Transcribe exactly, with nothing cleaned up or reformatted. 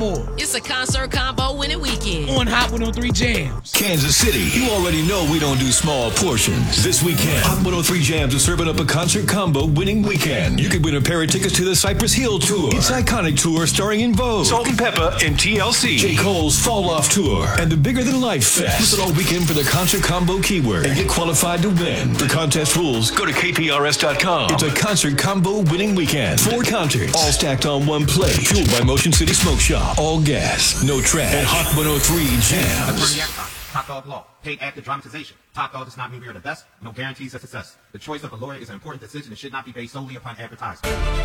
It's a concert combo winning weekend on Hot one oh three Jams. Kansas City, you already know we don't do small portions. This weekend, Hot one oh three Jams is serving up a concert combo winning weekend. You could win a pair of tickets to the Cypress Hill Tour, its iconic tour starring En Vogue, Salt and Pepper, and T L C, J. Cole's Fall Off Tour, and the Bigger Than Life Fest. Listen all weekend for the concert combo keyword and get qualified to win. For contest rules, go to K P R S dot com. It's a concert combo winning weekend. Four concerts, all stacked on one plate. Fueled by Motion City Smoke Shop. All gas, no trash. And Hot one oh three Jams. Top Dog Law. Paid actor dramatization. Top Dog does not mean we are the best. No guarantees of success. The choice of a lawyer is an important decision and should not be based solely upon advertising.